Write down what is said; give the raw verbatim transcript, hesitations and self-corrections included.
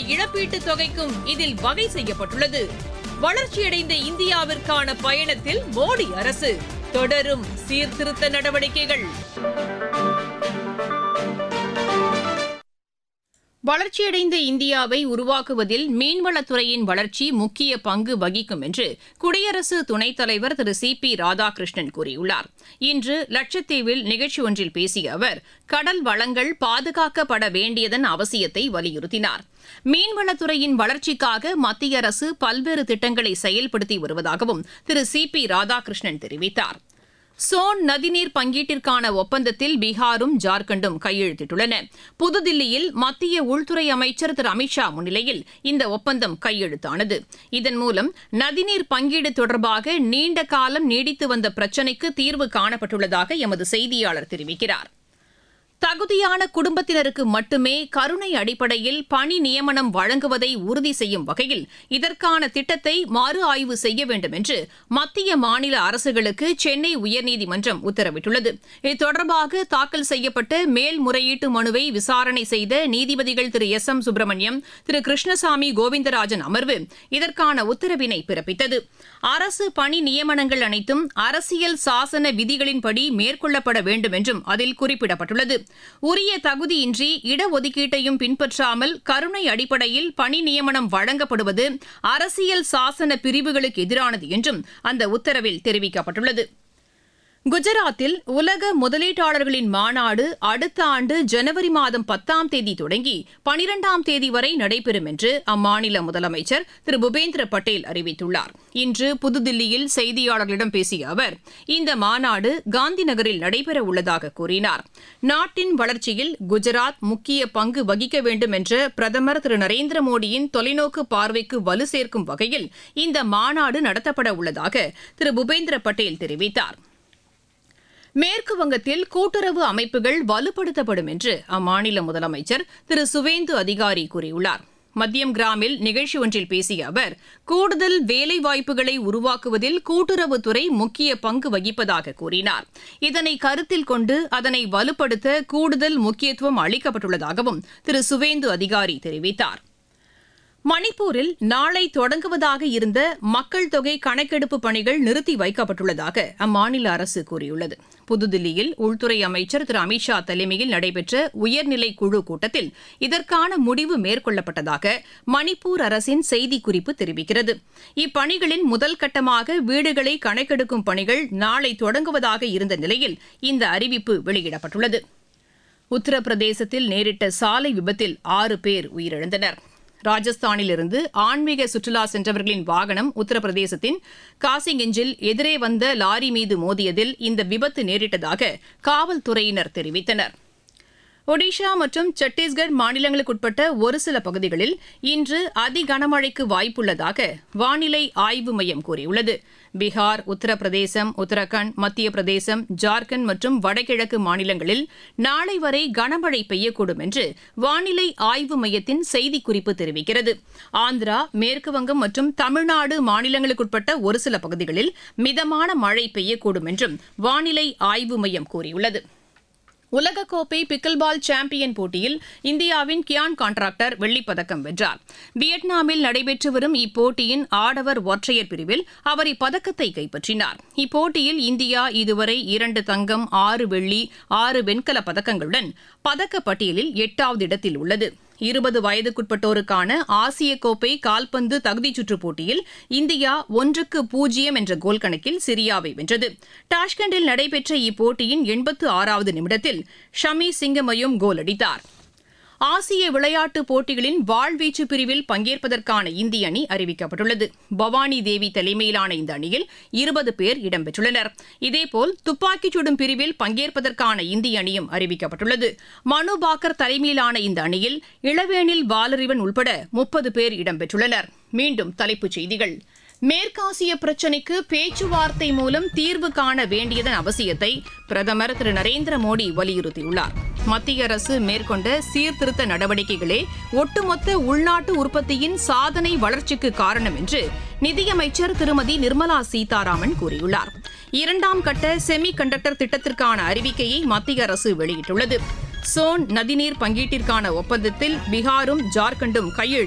இழப்பீட்டுத் தொகைக்கும் இதில் வகை செய்யப்பட்டுள்ளது. வளர்ச்சியடைந்த இந்தியாவிற்கான பயணத்தில் மோடி அரசு தொடரும் சீர்திருத்த நடவடிக்கைகள். வளர்ச்சியடைந்த இந்தியாவை உருவாக்குவதில் மீன்வளத்துறையின் வளர்ச்சி முக்கிய பங்கு வகிக்கும் என்று குடியரசு துணைத் தலைவர் திரு சி பி ராதாகிருஷ்ணன் கூறியுள்ளார். இன்று லட்சத்தீவில் நிகழ்ச்சி ஒன்றில் பேசிய அவர் கடல் வளங்கள் பாதுகாக்கப்பட வேண்டியதன் அவசியத்தை வலியுறுத்தினார். மீன்வளத்துறையின் வளர்ச்சிக்காக மத்திய அரசு பல்வேறு திட்டங்களை செயல்படுத்தி வருவதாகவும் திரு சி பி ராதாகிருஷ்ணன் தெரிவித்தார். சோன் நதிநீர் பங்கீட்டிற்கான ஒப்பந்தத்தில் பீகாரும் ஜார்க்கண்டும் கையெழுத்திட்டுள்ளன. புதுதில்லியில் மத்திய உள்துறை அமைச்சர் திரு அமித்ஷா முன்னிலையில் இந்த ஒப்பந்தம் கையெழுத்தானது. இதன் மூலம் நதிநீர் பங்கீடு தொடர்பாக நீண்ட காலம் நீடித்து வந்த பிரச்சினைக்கு தீர்வு காணப்பட்டுள்ளதாக எமது செய்தியாளர் தெரிவிக்கிறார். தகுதியான குடும்பத்தினருக்கு மட்டுமே கருணை அடிப்படையில் பணி நியமனம் வழங்குவதை உறுதி செய்யும் வகையில் இதற்கான திட்டத்தை மறு ஆய்வு செய்ய வேண்டும் என்று மத்திய மாநில அரசுகளுக்கு சென்னை உயர்நீதிமன்றம் உத்தரவிட்டுள்ளது. இது தொடர்பாக தாக்கல் செய்யப்பட்ட மேல்முறையீட்டு மனுவை விசாரணை செய்த நீதிபதிகள் திரு எஸ் எம் சுப்பிரமணியம், திரு கிருஷ்ணசாமி கோவிந்தராஜன் அமர்வு இதற்கான உத்தரவினை பிறப்பித்தது. அரசு பணி நியமனங்கள் அனைத்தும் அரசியல் சாசன விதிகளின்படி மேற்கொள்ளப்பட வேண்டும் என்றும் அதில் குறிப்பிடப்பட்டுள்ளது. உரிய தகுதியின்றி இடஒதுக்கீட்டையும் பின்பற்றாமல் கருணை அடிப்படையில் பணி நியமனம் வழங்கப்படுவது அரசியல் சாசன பிரிவுகளுக்கு எதிரானது என்றும் அந்த உத்தரவில் தெரிவிக்கப்பட்டுள்ளது. குஜராத்தில் உலக முதலீட்டாளர்களின் மாநாடு அடுத்த ஆண்டு ஜனவரி மாதம் பத்தாம் தேதி தொடங்கி பனிரெண்டாம் தேதி வரை நடைபெறும் என்று அம்மாநில முதலமைச்சர் திரு பூபேந்திர பட்டேல் அறிவித்துள்ளார். இன்று புதுதில்லியில் செய்தியாளர்களிடம் பேசிய அவர் இந்த மாநாடு காந்தி நகரில் நடைபெற உள்ளதாக கூறினார். நாட்டின் வளர்ச்சியில் குஜராத் முக்கிய பங்கு வகிக்க வேண்டும் என்ற பிரதமர் திரு நரேந்திர மோடியின் தொலைநோக்கு பார்வைக்கு வலு சேர்க்கும் வகையில் இந்த மாநாடு நடத்தப்பட உள்ளதாக திரு பூபேந்திர பட்டேல் தெரிவித்தார். மேற்கு வங்கத்தில் கூட்டுறவு அமைப்புகள் வலுப்படுத்தப்படும் என்று அம்மாநில முதலமைச்சர் திரு சுவேந்து அதிகாரி கூறியுள்ளார். மத்தியம் கிராமில் நிகழ்ச்சி ஒன்றில் பேசிய அவர் கூடுதல் வேலைவாய்ப்புகளை உருவாக்குவதில் கூட்டுறவுத்துறை முக்கிய பங்கு வகிப்பதாக கூறினார். இதனை கருத்தில் கொண்டு அதனை வலுப்படுத்த கூடுதல் முக்கியத்துவம் அளிக்கப்பட்டுள்ளதாகவும் திரு சுவேந்து அதிகாரி தெரிவித்தார். மணிப்பூரில் நாளை தொடங்குவதாக இருந்த மக்கள் தொகை கணக்கெடுப்பு பணிகள் நிறுத்தி வைக்கப்பட்டுள்ளதாக அம்மாநில அரசு கூறியுள்ளது. புதுதில்லியில் உள்துறை அமைச்சர் திரு அமித்ஷா தலைமையில் நடைபெற்ற உயர்நிலை குழு கூட்டத்தில் இதற்கான முடிவு மேற்கொள்ளப்பட்டதாக மணிப்பூர் அரசின் செய்திக்குறிப்பு தெரிவிக்கிறது. இப்பணிகளின் முதல் கட்டமாக வீடுகளை கணக்கெடுக்கும் பணிகள் நாளை தொடங்குவதாக இருந்த நிலையில் இந்த அறிவிப்பு வெளியிடப்பட்டுள்ளது. உத்தரப்பிரதேசத்தில் நேரிட்ட சாலை விபத்தில் ஆறு பேர் உயிரிழந்தனர். ராஜஸ்தானிலிருந்து ஆன்மீக சுற்றுலா சென்றவர்களின் வாகனம் உத்தரப்பிரதேசத்தின் காசிகஞ்சில் எதிரே வந்த லாரி மீது மோதியதில் இந்த விபத்து நேரிட்டதாக காவல்துறையினர் தெரிவித்தனர். ஒடிஷா மற்றும் சத்தீஸ்கர் மாநிலங்களுக்குட்பட்ட ஒரு சில பகுதிகளில் இன்று அதி கனமழைக்கு வாய்ப்புள்ளதாக வானிலை ஆய்வு மையம் கூறியுள்ளது. பீகார், உத்தரப்பிரதேசம், உத்தரகாண்ட், மத்திய பிரதேசம், ஜார்க்கண்ட் மற்றும் வடகிழக்கு மாநிலங்களில் நாளை வரை கனமழை பெய்யக்கூடும் என்று வானிலை ஆய்வு மையத்தின் செய்திக்குறிப்பு தெரிவிக்கிறது. ஆந்திரா, மேற்குவங்கம் மற்றும் தமிழ்நாடு மாநிலங்களுக்குட்பட்ட ஒரு சில பகுதிகளில் மிதமான மழை பெய்யக்கூடும் என்றும் வானிலை ஆய்வு மையம் கூறியுள்ளது. உலகக்கோப்பை பிக்கிள்பால் சாம்பியன் போட்டியில் இந்தியாவின் கியான் கான்ட்ராக்டர் வெள்ளிப்பதக்கம் வென்றார். வியட்நாமில் நடைபெற்று வரும் இப்போட்டியின் ஆடவர் ஒற்றையர் பிரிவில் அவர் இப்பதக்கத்தை கைப்பற்றினார். இப்போட்டியில் இந்தியா இதுவரை இரண்டு தங்கம், ஆறு வெள்ளி, ஆறு வெண்கலப் பதக்கங்களுடன் பதக்கப்பட்டியலில் எட்டாவது இடத்தில் உள்ளது. இருபது வயதுக்குட்பட்டோருக்கான ஆசிய கோப்பை கால்பந்து தகுதிச் சுற்றுப் போட்டியில் இந்தியா ஒன்றுக்கு பூஜ்ஜியம் என்ற கோல் கணக்கில் சிரியாவை வென்றது. டாஷ்கண்டில் நடைபெற்ற இப்போட்டியின் எண்பத்து ஆறாவது நிமிடத்தில் ஷமி சிங்கமயும் கோல் அடித்தார். ஆசிய விளையாட்டுப் போட்டிகளின் வாழ்வீச்சு பிரிவில் பங்கேற்பதற்கான இந்திய அணி அறிவிக்கப்பட்டுள்ளது. பவானி தேவி தலைமையிலான இந்த அணியில் இருபது பேர் இடம்பெற்றுள்ளனர். இதேபோல் துப்பாக்கிச் சுடும் பிரிவில் பங்கேற்பதற்கான இந்திய அணியும் அறிவிக்கப்பட்டுள்ளது. மனு பாக்கர் தலைமையிலான இந்த அணியில் இளவேனில் வாலறிவன் உட்பட முப்பது பேர் இடம்பெற்றுள்ளனர். மீண்டும் தலைப்புச் செய்திகள். மேற்காசிய பிரச்சினைக்கு பேச்சுவார்த்தை மூலம் தீர்வு காண வேண்டியதன் அவசியத்தை பிரதமர் திரு நரேந்திர மோடி வலியுறுத்தியுள்ளார். மத்திய அரசு மேற்கொண்ட சீர்திருத்த நடவடிக்கைகளே ஒட்டுமொத்த உள்நாட்டு உற்பத்தியின் சாதனை வளர்ச்சிக்கு காரணம் என்று நிதியமைச்சர் திருமதி நிர்மலா சீதாராமன் கூறியுள்ளார். இரண்டாம் கட்ட செமி கண்டக்டர் திட்டத்திற்கான அறிவிக்கையை மத்திய அரசு வெளியிட்டுள்ளது. சோன் நதிநீர் பங்கீட்டிற்கான ஒப்பந்தத்தில் பீகாரும் ஜார்க்கண்டும் கையெழுத்து